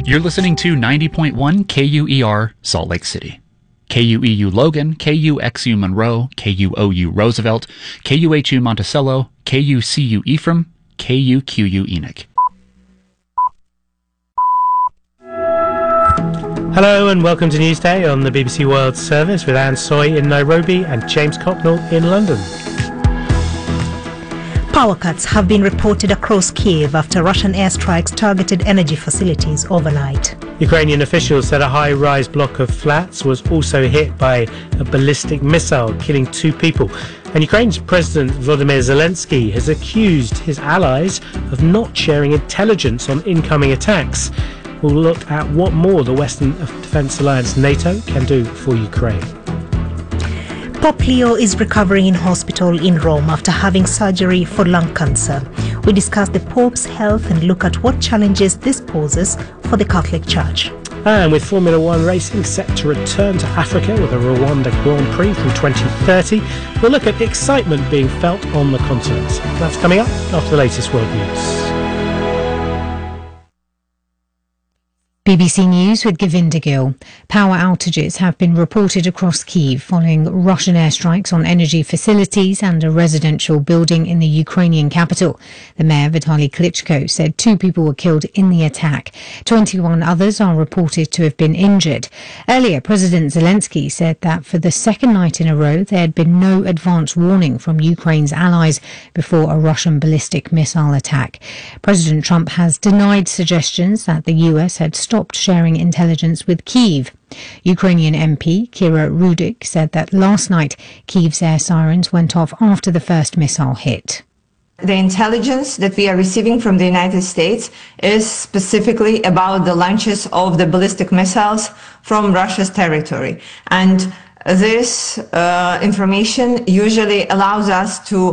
You're listening to 90.1 KUER, Salt Lake City. KUEU Logan, KUXU Monroe, KUOU Roosevelt, KUHU Monticello, KUCU Ephraim, KUQU Enoch. Hello and welcome to Newsday on the BBC World Service with Anne Soy in Nairobi and James Cocknell in London. Power cuts have been reported across Kiev after Russian airstrikes targeted energy facilities overnight. Ukrainian officials said a high-rise block of flats was also hit by a ballistic missile, killing 2 people. And Ukraine's President Volodymyr Zelensky has accused his allies of not sharing intelligence on incoming attacks. We'll look at what more the Western Defence Alliance NATO can do for Ukraine. Pope Leo is recovering in hospital in Rome after having surgery for lung cancer. We discuss the Pope's health and look at what challenges this poses for the Catholic Church. And with Formula One racing set to return to Africa with a Rwanda Grand Prix from 2030, we'll look at the excitement being felt on the continent. That's coming up after the latest world news. BBC News with Govinda Gill. Power outages have been reported across Kyiv following Russian airstrikes on energy facilities and a residential building in the Ukrainian capital. The mayor, Vitaly Klitschko, said 2 people were killed in the attack. 21 others are reported to have been injured. Earlier, President Zelensky said that for the second night in a row, there had been no advance warning from Ukraine's allies before a Russian ballistic missile attack. President Trump has denied suggestions that the US had stopped sharing intelligence with Kyiv. Ukrainian MP Kira Rudik said that last night Kyiv's air sirens went off after the first missile hit. The intelligence that we are receiving from the United States is specifically about the launches of the ballistic missiles from Russia's territory. And this information usually allows us to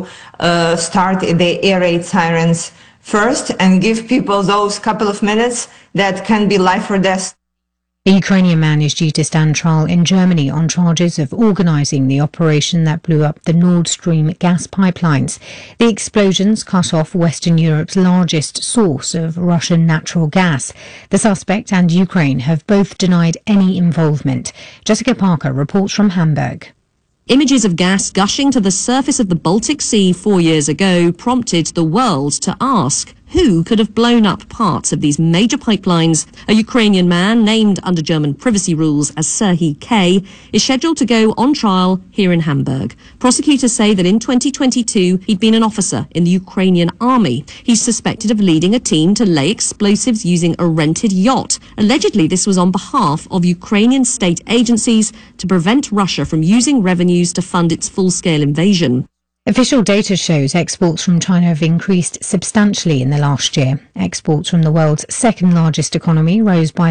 start the air raid sirens first and give people those couple of minutes that can be life or death. The Ukrainian man is due to stand trial in Germany on charges of organising the operation that blew up the Nord Stream gas pipelines. The explosions cut off Western Europe's largest source of Russian natural gas. The suspect and Ukraine have both denied any involvement. Jessica Parker reports from Hamburg. Images of gas gushing to the surface of the Baltic Sea 4 years ago prompted the world to ask who could have blown up parts of these major pipelines. A Ukrainian man named under German privacy rules as Serhiy K is scheduled to go on trial here in Hamburg. Prosecutors say that in 2022 he'd been an officer in the Ukrainian army. He's suspected of leading a team to lay explosives using a rented yacht. Allegedly, this was on behalf of Ukrainian state agencies to prevent Russia from using revenues to fund its full-scale invasion. Official data shows exports from China have increased substantially in the last year. Exports from the world's second largest economy rose by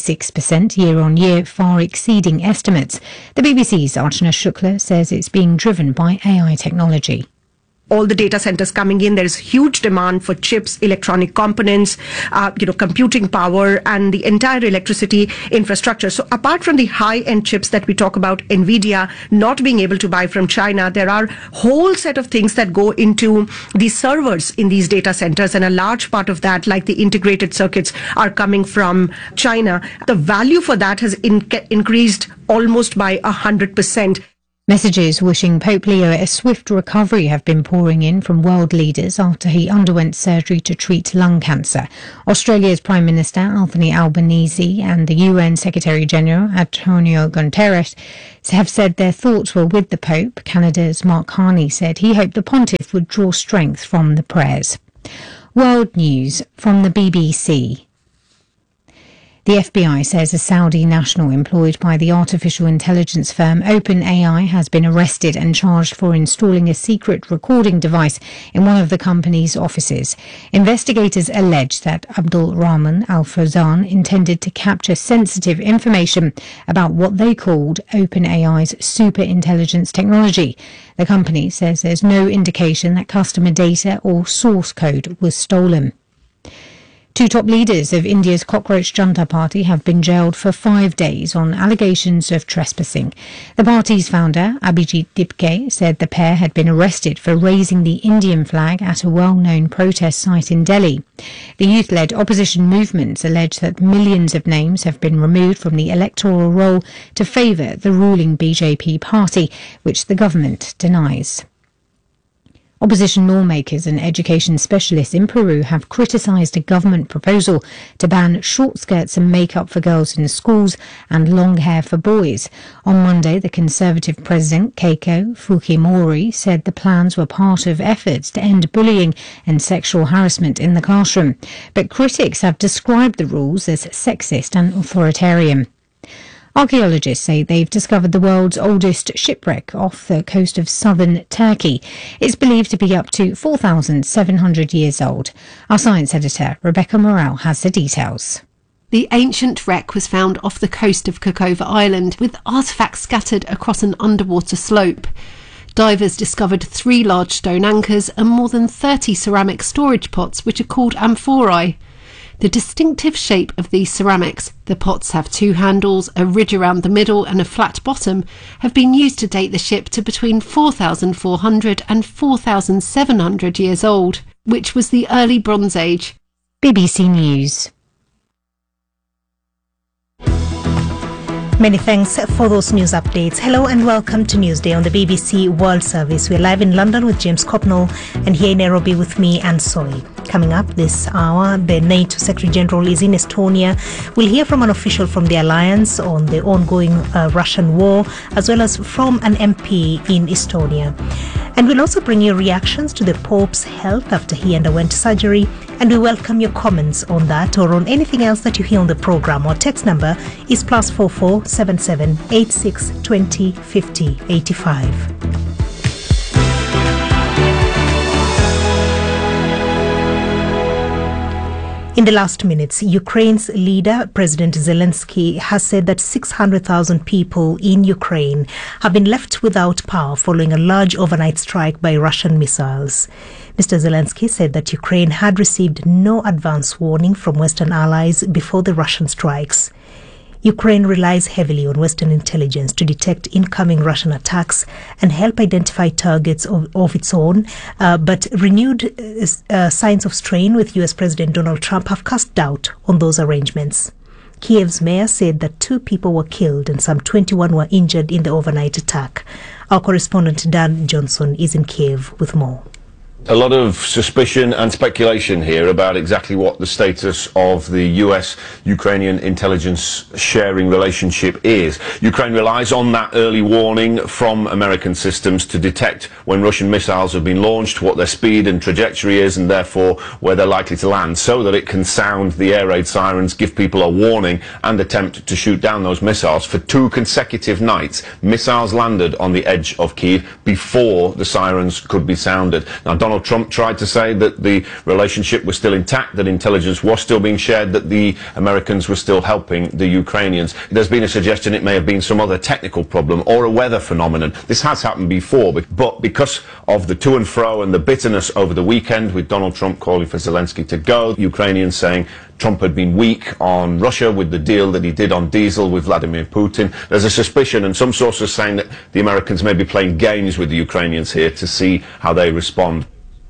36% year on year, far exceeding estimates. The BBC's Archana Shukla says it's being driven by AI technology. All the data centers coming in, there's huge demand for chips, electronic components, computing power and the entire electricity infrastructure. So apart from the high-end chips that we talk about, NVIDIA not being able to buy from China, there are whole set of things that go into the servers in these data centers. And a large part of that, like the integrated circuits, are coming from China. The value for that has increased almost by 100%. Messages wishing Pope Leo a swift recovery have been pouring in from world leaders after he underwent surgery to treat lung cancer. Australia's Prime Minister Anthony Albanese and the UN Secretary-General Antonio Guterres have said their thoughts were with the Pope. Canada's Mark Carney said he hoped the pontiff would draw strength from the prayers. World news from the BBC. The FBI says a Saudi national employed by the artificial intelligence firm OpenAI has been arrested and charged for installing a secret recording device in one of the company's offices. Investigators allege that Abdul Rahman Al Fawzan intended to capture sensitive information about what they called OpenAI's superintelligence technology. The company says there's no indication that customer data or source code was stolen. Two top leaders of India's cockroach junta party have been jailed for 5 days on allegations of trespassing. The party's founder, Abhijit Dipke, said the pair had been arrested for raising the Indian flag at a well-known protest site in Delhi. The youth-led opposition movements allege that millions of names have been removed from the electoral roll to favour the ruling BJP party, which the government denies. Opposition lawmakers and education specialists in Peru have criticised a government proposal to ban short skirts and makeup for girls in schools and long hair for boys. On Monday, the Conservative President, Keiko Fujimori, said the plans were part of efforts to end bullying and sexual harassment in the classroom. But critics have described the rules as sexist and authoritarian. Archaeologists say they've discovered the world's oldest shipwreck off the coast of southern Turkey. It's believed to be up to 4,700 years old. Our science editor, Rebecca Morrell, has the details. The ancient wreck was found off the coast of Kokova Island, with artefacts scattered across an underwater slope. Divers discovered 3 large stone anchors and more than 30 ceramic storage pots, which are called amphorae. The distinctive shape of these ceramics, the pots have 2 handles, a ridge around the middle and a flat bottom, have been used to date the ship to between 4,400 and 4,700 years old, which was the early Bronze Age. BBC News. Many thanks for those news updates. Hello and welcome to Newsday on the BBC World Service. We're live in London with James Copnall and here in Nairobi with me and Soy. Coming up this hour, the NATO Secretary General is in Estonia. We'll hear from an official from the alliance on the ongoing Russian war, as well as from an MP in Estonia. And we'll also bring you reactions to the Pope's health after he underwent surgery. And we welcome your comments on that or on anything else that you hear on the programme. Our text number is +44 77 86 20 50 85. In the last minutes, Ukraine's leader, President Zelensky, has said that 600,000 people in Ukraine have been left without power following a large overnight strike by Russian missiles. Mr. Zelensky said that Ukraine had received no advance warning from Western allies before the Russian strikes. Ukraine relies heavily on Western intelligence to detect incoming Russian attacks and help identify targets of its own, but renewed signs of strain with US President Donald Trump have cast doubt on those arrangements. Kiev's mayor said that 2 people were killed and some 21 were injured in the overnight attack. Our correspondent Dan Johnson is in Kiev with more. A lot of suspicion and speculation here about exactly what the status of the US-Ukrainian intelligence sharing relationship is. Ukraine relies on that early warning from American systems to detect when Russian missiles have been launched, what their speed and trajectory is, and therefore where they're likely to land, so that it can sound the air raid sirens, give people a warning, and attempt to shoot down those missiles. For 2 consecutive nights, missiles landed on the edge of Kyiv before the sirens could be sounded. Now, Donald Trump tried to say that the relationship was still intact, that intelligence was still being shared, that the Americans were still helping the Ukrainians. There's been a suggestion it may have been some other technical problem or a weather phenomenon. This has happened before, but because of the to and fro and the bitterness over the weekend, with Donald Trump calling for Zelensky to go, Ukrainians saying Trump had been weak on Russia with the deal that he did on diesel with Vladimir Putin. There's a suspicion, and some sources saying that the Americans may be playing games with the Ukrainians here to see how they respond.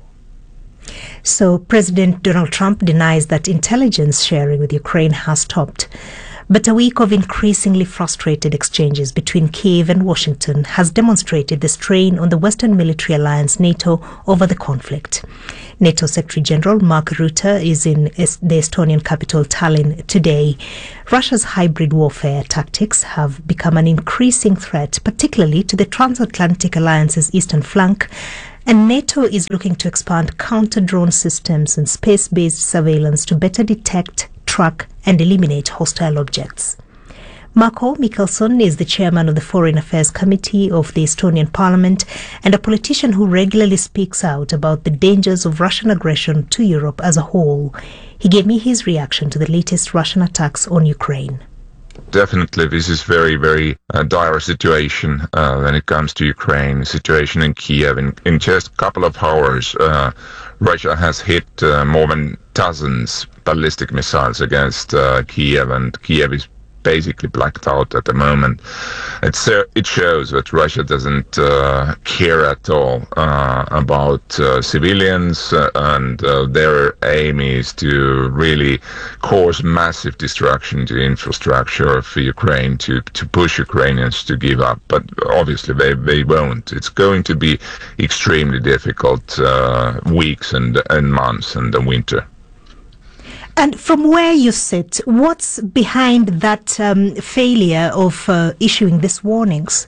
So President Donald Trump denies that intelligence sharing with Ukraine has stopped. But a week of increasingly frustrated exchanges between Kyiv and Washington has demonstrated the strain on the Western military alliance NATO over the conflict. NATO Secretary General Mark Rutte is in the Estonian capital Tallinn today. Russia's hybrid warfare tactics have become an increasing threat, particularly to the transatlantic alliance's eastern flank, and NATO is looking to expand counter-drone systems and space-based surveillance to better detect, track and eliminate hostile objects. Marko Mickelson is the chairman of the Foreign Affairs Committee of the Estonian Parliament and a politician who regularly speaks out about the dangers of Russian aggression to Europe as a whole. He gave me his reaction to the latest Russian attacks on Ukraine. Definitely, this is very dire situation when it comes to Ukraine, situation in Kiev. In just a couple of hours, Russia has hit more than dozens ballistic missiles against Kiev, and Kiev is basically blacked out at the moment. It shows that Russia doesn't care at all about civilians, and their aim is to really cause massive destruction to the infrastructure of Ukraine, to push Ukrainians to give up. But obviously they won't. It's going to be extremely difficult weeks and months in the winter. And from where you sit, what's behind that failure of issuing these warnings?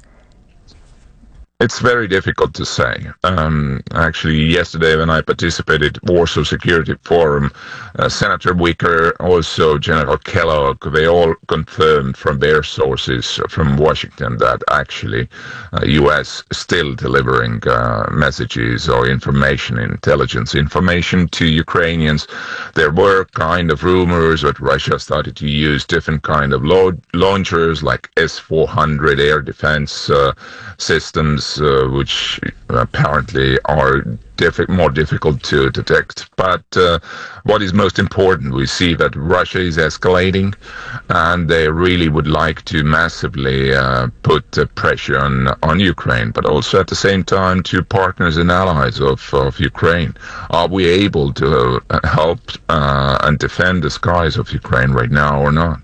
It's very difficult to say. Actually, yesterday when I participated in Warsaw Security Forum, Senator Wicker, also General Kellogg, they all confirmed from their sources from Washington that actually U.S. still delivering messages or information, intelligence information to Ukrainians. There were kind of rumors that Russia started to use different kind of launchers like S-400 air defense systems, which apparently are more difficult to detect. But what is most important, we see that Russia is escalating, and they really would like to massively put pressure on Ukraine, but also at the same time to partners and allies of Ukraine. Are we able to help and defend the skies of Ukraine right now or not?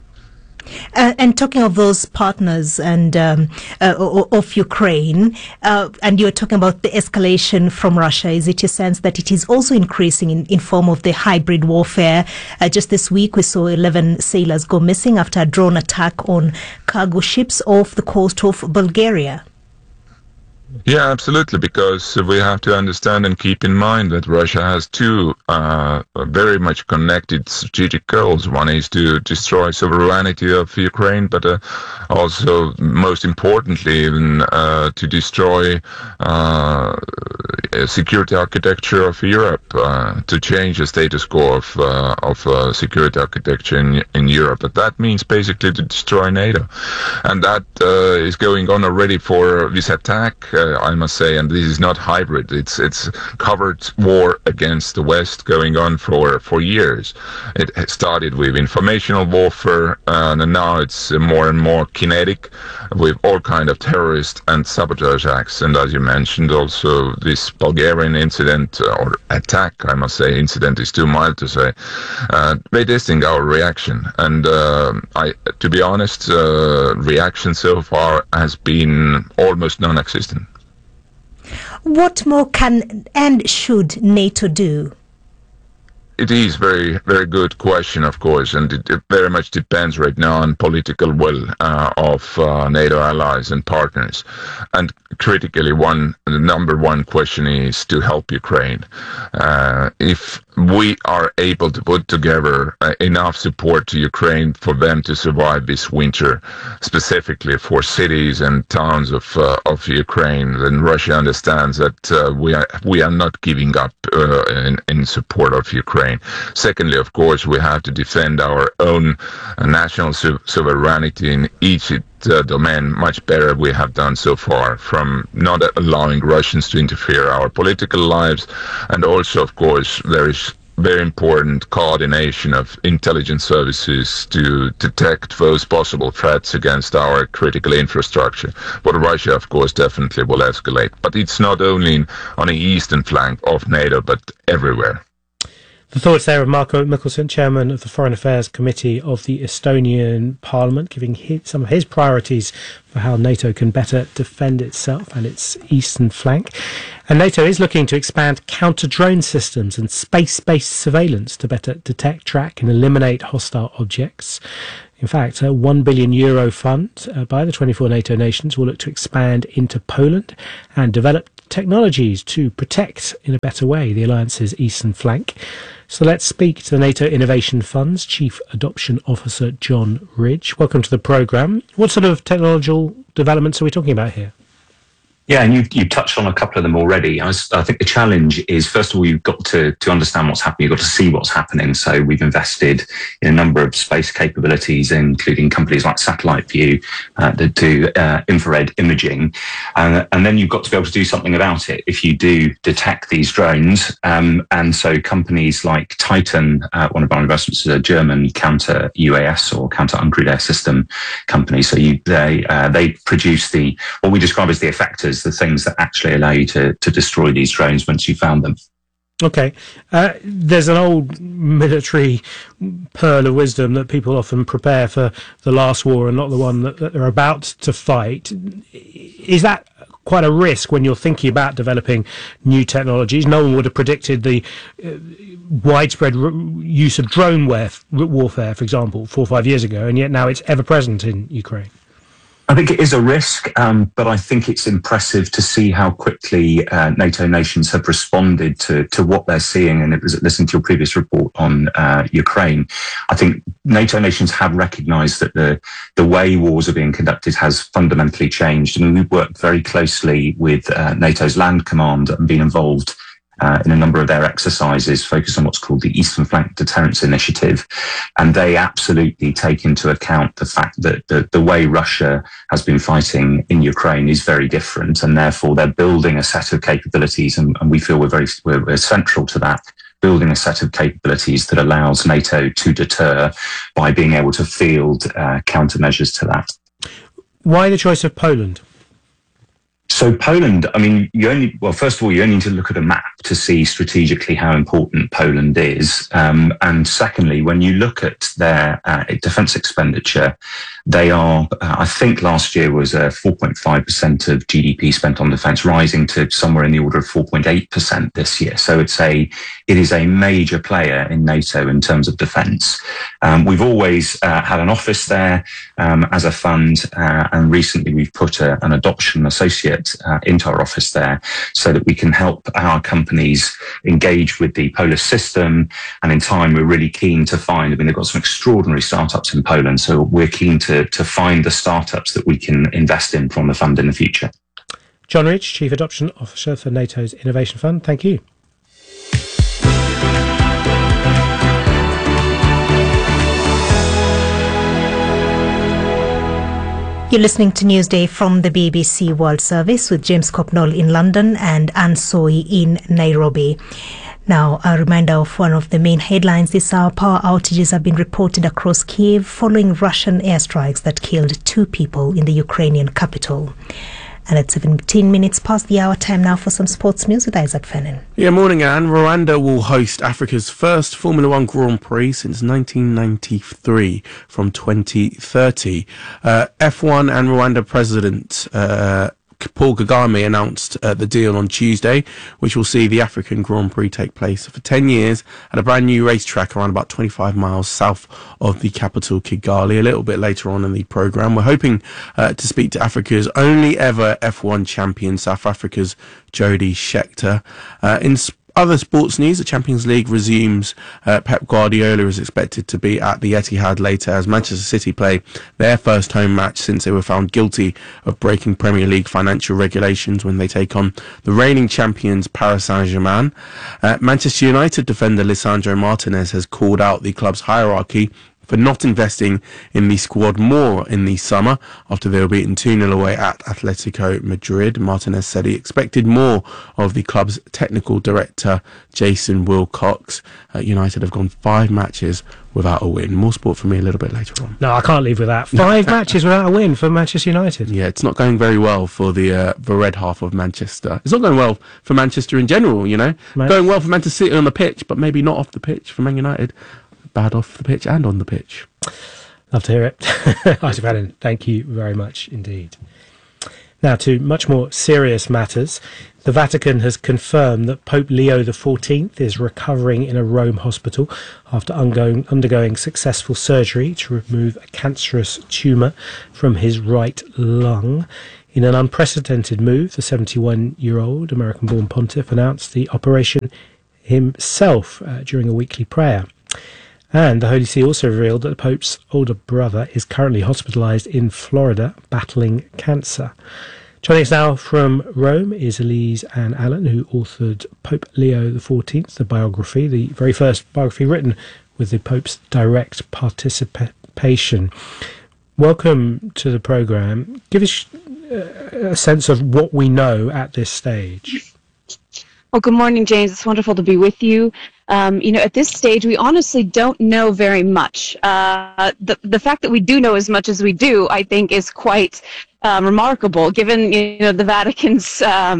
And talking of those partners and of Ukraine, and you're talking about the escalation from Russia, is it your sense that it is also increasing in form of the hybrid warfare? Just this week, we saw 11 sailors go missing after a drone attack on cargo ships off the coast of Bulgaria. Yeah, absolutely, because we have to understand and keep in mind that Russia has two very much connected strategic goals. One is to destroy sovereignty of Ukraine, but also, most importantly, even to destroy security architecture of Europe, to change the status quo of security architecture in Europe. But that means basically to destroy NATO. And that is going on already for this attack. I must say, and this is not hybrid. It's covered war against the West going on for years. It started with informational warfare, and now it's more and more kinetic, with all kind of terrorist and sabotage acts. And as you mentioned, also this Bulgarian incident or attack, I must say, incident is too mild to say. They distinct our reaction, and to be honest, reaction so far has been almost non-existent. What more can and should NATO do? It is very, very good question, of course, and it very much depends right now on political will of NATO allies and partners. And critically, the number one question is to help Ukraine. If we are able to put together enough support to Ukraine for them to survive this winter, specifically for cities and towns of Ukraine, then Russia understands that we are not giving up in support of Ukraine. Secondly, of course, we have to defend our own national sovereignty in each domain much better we have done so far, from not allowing Russians to interfere in our political lives. And also, of course, there is very important coordination of intelligence services to detect those possible threats against our critical infrastructure. But Russia, of course, definitely will escalate. But it's not only on the eastern flank of NATO, but everywhere. The thoughts there of Marko Mikkelsen, chairman of the Foreign Affairs Committee of the Estonian Parliament, giving some of his priorities for how NATO can better defend itself and its eastern flank. And NATO is looking to expand counter-drone systems and space-based surveillance to better detect, track and eliminate hostile objects. In fact, a €1 billion fund by the 24 NATO nations will look to expand into Poland and develop technologies to protect in a better way the alliance's eastern flank. So let's speak to the NATO Innovation Fund's Chief Adoption Officer, John Ridge. Welcome to the programme. What sort of technological developments are we talking about here? Yeah, and you touched on a couple of them already. I think the challenge is, first of all, you've got to understand what's happening. You've got to see what's happening. So we've invested in a number of space capabilities, including companies like Satellite View that do infrared imaging. And then you've got to be able to do something about it if you do detect these drones. And so companies like Titan, one of our investments is a German counter-UAS or counter-uncrewed air system company. So they produce what we describe as the effectors, the things that actually allow you to destroy these drones once you found them. Okay. There's an old military pearl of wisdom that people often prepare for the last war and not the one that they're about to fight. Is that quite a risk when you're thinking about developing new technologies? No one would have predicted the widespread use of drone warfare, for example, 4 or 5 years ago, and yet now it's ever present in Ukraine. I think it is a risk, but I think it's impressive to see how quickly NATO nations have responded to what they're seeing. And it was listening to your previous report on Ukraine. I think NATO nations have recognised that the way wars are being conducted has fundamentally changed. I mean, we've worked very closely with NATO's Land Command and been involved in a number of their exercises focused on what's called the Eastern Flank Deterrence Initiative. And they absolutely take into account the fact that the way Russia has been fighting in Ukraine is very different. And therefore, they're building a set of capabilities. And we feel we're central to that, building a set of capabilities that allows NATO to deter by being able to field countermeasures to that. Why the choice of Poland? So Poland, I mean, first of all, you only need to look at a map to see strategically how important Poland is. And secondly, when you look at their defence expenditure, they are, I think last year was 4.5% of GDP spent on defence, rising to somewhere in the order of 4.8% this year. So it is a major player in NATO in terms of defence. We've always had an office there as a fund, and recently we've put an adoption associate into our office there so that we can help our companies engage with the Polish system. And in time, we're really keen to find, they've got some extraordinary startups in Poland, so we're keen to find the startups that we can invest in from the fund in the future. John Rich, Chief Adoption Officer for NATO's Innovation Fund, thank you. You're listening to Newsday from the BBC World Service with James Copnall in London and Anne Soy in Nairobi. Now, a reminder of one of the main headlines this hour: power outages have been reported across Kiev following Russian airstrikes that killed 2 people in the Ukrainian capital. And at 17 minutes past the hour, time now for some sports news with Isaac Fennin. Yeah, morning, Anne. Rwanda will host Africa's first Formula One Grand Prix since 1993 from 2030. F1 and Rwanda President Paul Kagame announced the deal on Tuesday, which will see the African Grand Prix take place for 10 years at a brand new racetrack around about 25 miles south of the capital, Kigali. A little bit later on in the programme, we're hoping to speak to Africa's only ever F1 champion, South Africa's Jody Scheckter. In other sports news, the Champions League resumes. Pep Guardiola is expected to be at the Etihad later as Manchester City play their first home match since they were found guilty of breaking Premier League financial regulations when they take on the reigning champions Paris Saint-Germain. Manchester United defender Lisandro Martinez has called out the club's hierarchy for not investing in the squad more in the summer after they were beaten 2-0 away at Atletico Madrid. Martinez said he expected more of the club's technical director, Jason Wilcox. United have gone 5 matches without a win. More sport for me a little bit later on. No, I can't leave with that. 5 matches without a win for Manchester United. Yeah, it's not going very well for the red half of Manchester. It's not going well for Manchester in general, you know. Going well for Manchester City on the pitch, but maybe not off the pitch for Man United. Bad off the pitch and on the pitch. Love to hear it. Isaac Fennin, thank you very much indeed. Now to much more serious matters. The Vatican has confirmed that Pope Leo XIV is recovering in a Rome hospital after undergoing successful surgery to remove a cancerous tumour from his right lung. In an unprecedented move, the 71-year-old American-born pontiff announced the operation himself during a weekly prayer. And the Holy See also revealed that the Pope's older brother is currently hospitalised in Florida battling cancer. Joining us now from Rome is Elise Ann Allen, who authored Pope Leo XIV, the biography, the very first biography written with the Pope's direct participation. Welcome to the programme. Give us a sense of what we know at this stage. Well, good morning, James. It's wonderful to be with you. At this stage, we honestly don't know very much. The fact that we do know as much as we do, I think, is quite remarkable, given the Vatican's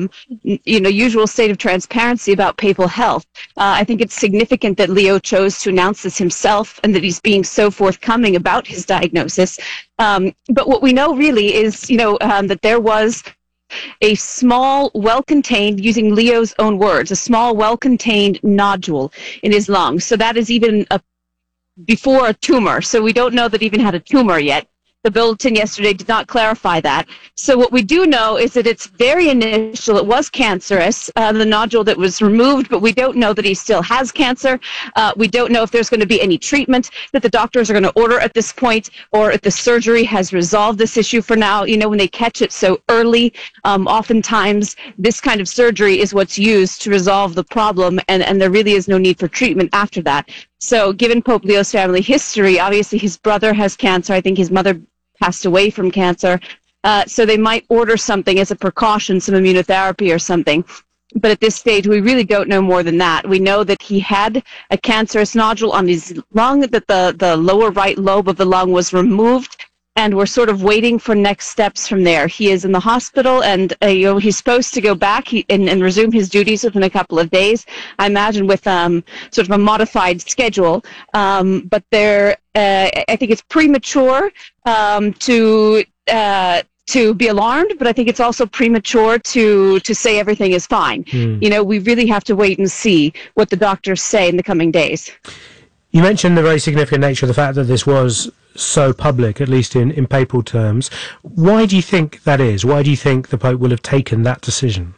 usual state of transparency about papal health. I think it's significant that Leo chose to announce this himself and that he's being so forthcoming about his diagnosis. But what we know really is, that there was a small, well-contained, using Leo's own words, a small, well-contained nodule in his lungs. So that is even before a tumor. So we don't know that he even had a tumor yet. The bulletin yesterday did not clarify that. So what we do know is that it's very initial. It was cancerous, the nodule that was removed, but we don't know that he still has cancer. We don't know if there's going to be any treatment that the doctors are going to order at this point, or if the surgery has resolved this issue for now. When they catch it so early, oftentimes this kind of surgery is what's used to resolve the problem, and there really is no need for treatment after that. So given Pope Leo's family history, obviously his brother has cancer. I think his mother passed away from cancer. So they might order something as a precaution, some immunotherapy or something. But at this stage, we really don't know more than that. We know that he had a cancerous nodule on his lung, that the lower right lobe of the lung was removed, and we're sort of waiting for next steps from there. He is in the hospital, and he's supposed to go back and resume his duties within a couple of days, I imagine with sort of a modified schedule. But I think it's premature to be alarmed, but I think it's also premature to say everything is fine. We really have to wait and see what the doctors say in the coming days. You mentioned the very significant nature of the fact that this was so public, at least in papal terms. Why do you think that is? Why do you think the Pope will have taken that decision?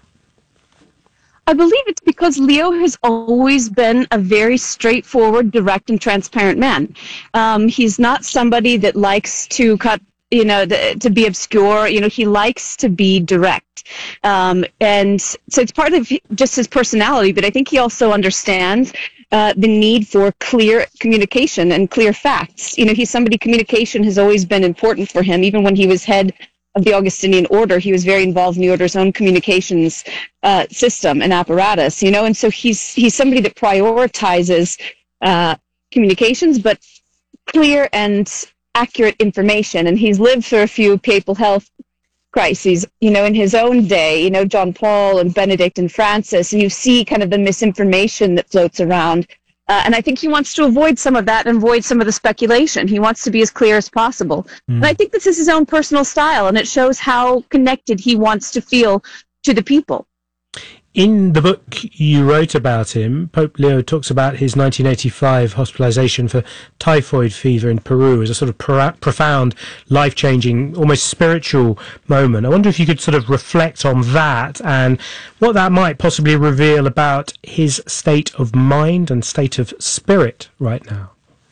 I believe it's because Leo has always been a very straightforward, direct, and transparent man. He's not somebody that likes to cut, to be obscure. He likes to be direct. And so it's part of just his personality, but I think he also understands the need for clear communication and clear facts. He's somebody, communication has always been important for him. Even when he was head of the Augustinian order, he was very involved in the order's own communications system and apparatus, and so he's somebody that prioritizes communications, but clear and accurate information. And he's lived through a few papal health crises, in his own day, John Paul and Benedict and Francis, and you see kind of the misinformation that floats around. And I think he wants to avoid some of that and avoid some of the speculation. He wants to be as clear as possible. And I think this is his own personal style, and it shows how connected he wants to feel to the people. In the book you wrote about him, Pope Leo talks about his 1985 hospitalization for typhoid fever in Peru as a sort of profound, life-changing, almost spiritual moment. I wonder if you could sort of reflect on that and what that might possibly reveal about his state of mind and state of spirit right now.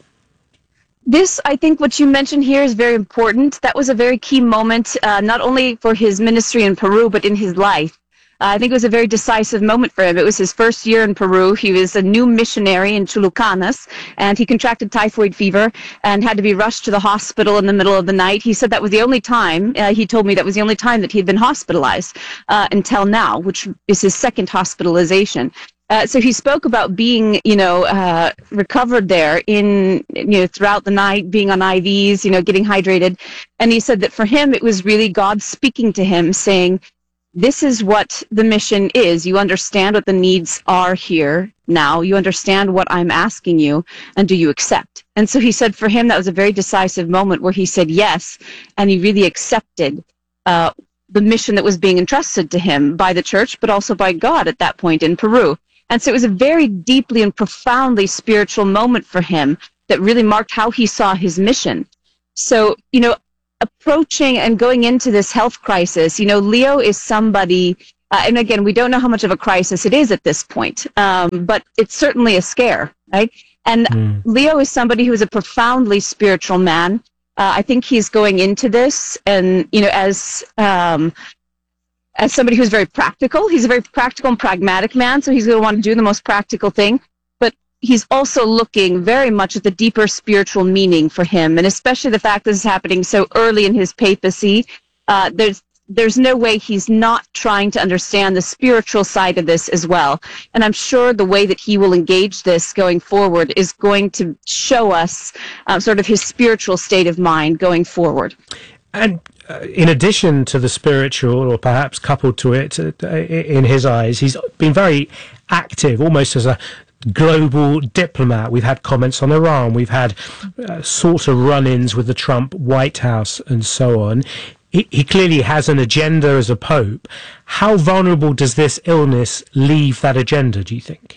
This, I think what you mentioned here is very important. That was a very key moment, not only for his ministry in Peru, but in his life. I think it was a very decisive moment for him. It was his first year in Peru. He was a new missionary in Chulucanas, and he contracted typhoid fever and had to be rushed to the hospital in the middle of the night. He said that was the only time, he told me that was the only time that he had been hospitalized until now, which is his second hospitalization. So he spoke about being, recovered there throughout the night, being on IVs, getting hydrated. And he said that for him, it was really God speaking to him, saying, this is what the mission is. You understand what the needs are here now. You understand what I'm asking you, and do you accept? And so he said for him, that was a very decisive moment where he said yes, and he really accepted the mission that was being entrusted to him by the church, but also by God at that point in Peru. And so it was a very deeply and profoundly spiritual moment for him that really marked how he saw his mission. So, approaching and going into this health crisis, Leo is somebody, and again, we don't know how much of a crisis it is at this point, but it's certainly a scare, right? And Leo is somebody who is a profoundly spiritual man. I think he's going into this, and as as somebody who's very practical. He's a very practical and pragmatic man, so he's going to want to do the most practical thing. But he's also looking very much at the deeper spiritual meaning for him, and especially the fact that this is happening so early in his papacy. There's no way he's not trying to understand the spiritual side of this as well. And I'm sure the way that he will engage this going forward is going to show us sort of his spiritual state of mind going forward. And in addition to the spiritual, or perhaps coupled to it, in his eyes, he's been very active, almost as a global diplomat. We've had comments on Iran. We've had sort of run-ins with the Trump White House and so on. He clearly has an agenda as a pope. How vulnerable does this illness leave that agenda, do you think?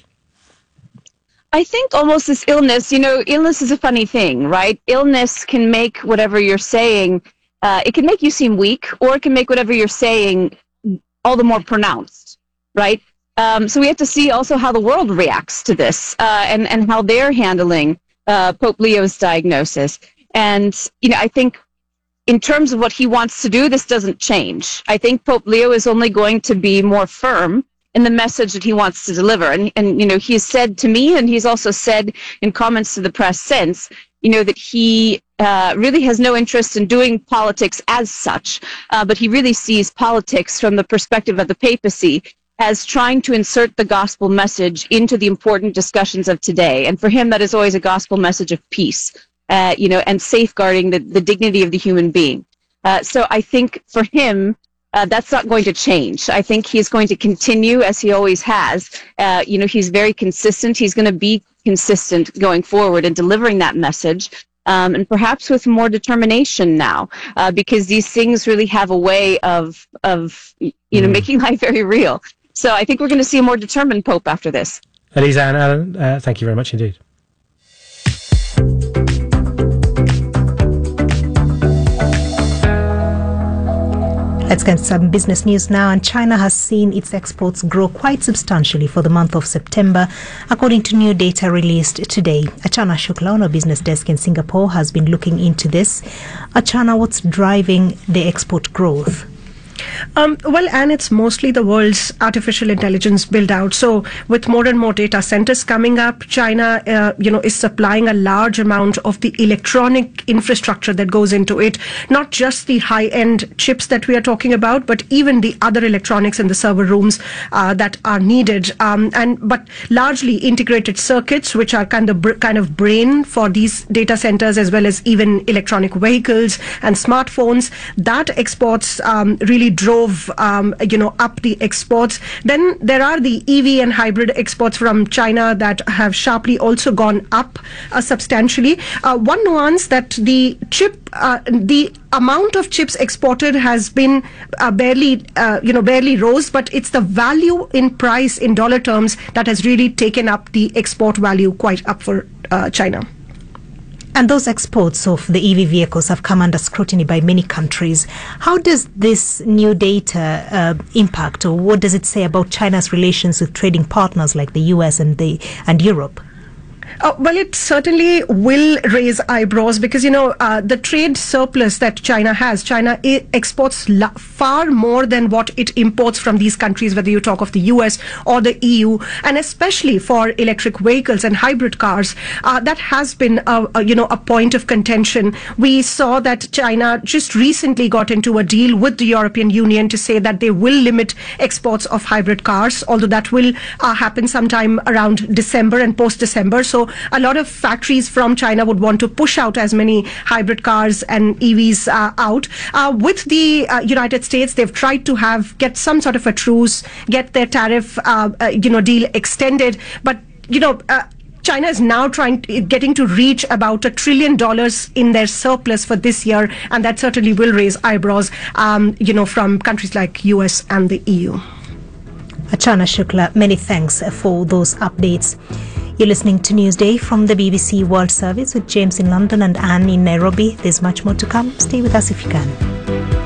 I think almost this illness, illness is a funny thing, right? Illness can make whatever you're saying, it can make you seem weak, or it can make whatever you're saying all the more pronounced, right? So we have to see also how the world reacts to this, and how they're handling Pope Leo's diagnosis. And, I think in terms of what he wants to do, this doesn't change. I think Pope Leo is only going to be more firm in the message that he wants to deliver. And he's said to me, and he's also said in comments to the press since, that he really has no interest in doing politics as such, but he really sees politics from the perspective of the papacy as trying to insert the gospel message into the important discussions of today. And for him, that is always a gospel message of peace. And safeguarding the dignity of the human being. So I think for him, that's not going to change. I think he's going to continue as he always has. He's very consistent. He's going to be consistent going forward in delivering that message, and perhaps with more determination now, because these things really have a way of making life very real. So I think we're going to see a more determined Pope after this. Eliza and Alan, thank you very much indeed. Let's get some business news now. And China has seen its exports grow quite substantially for the month of September, according to new data released today. Achana Shukla on our business desk in Singapore has been looking into this. Achana, what's driving the export growth? And it's mostly the world's artificial intelligence build out. So with more and more data centers coming up, China, is supplying a large amount of the electronic infrastructure that goes into it, not just the high end chips that we are talking about, but even the other electronics in the server rooms that are needed. But largely integrated circuits, which are kind of brain for these data centers, as well as even electronic vehicles and smartphones. That exports really drove up the exports. Then there are the EV and hybrid exports from China that have sharply also gone up substantially. One nuance that the amount of chips exported has been barely rose, but it's the value in price in dollar terms that has really taken up the export value quite up for China. And those exports of the EV vehicles have come under scrutiny by many countries. How does this new data impact, or what does it say about China's relations with trading partners like the US and Europe? It certainly will raise eyebrows because, the trade surplus that China has, China exports far more than what it imports from these countries, whether you talk of the US or the EU, and especially for electric vehicles and hybrid cars. That has been, a point of contention. We saw that China just recently got into a deal with the European Union to say that they will limit exports of hybrid cars, although that will happen sometime around December and post-December. So a lot of factories from China would want to push out as many hybrid cars and EVs out. With the United States, they've tried to get some sort of a truce, get their tariff deal extended. But, China is now getting to reach about $1 trillion in their surplus for this year, and that certainly will raise eyebrows, from countries like US and the EU. Achana Shukla, many thanks for those updates. You're listening to Newsday from the BBC World Service with James in London and Anne in Nairobi. There's much more to come. Stay with us if you can.